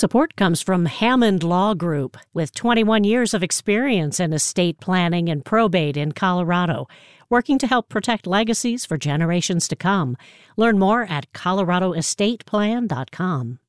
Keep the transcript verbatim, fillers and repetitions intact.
Support comes from Hammond Law Group, with twenty-one years of experience in estate planning and probate in Colorado, working to help protect legacies for generations to come. Learn more at colorado estate plan dot com.